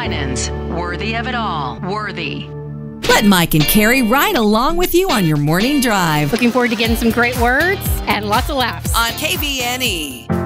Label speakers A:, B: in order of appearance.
A: Winans. Worthy of it all. Worthy.
B: Let Mike and Carrie ride along with you on your morning drive
C: Looking forward to getting some great words and lots of laughs.
B: on KVNE.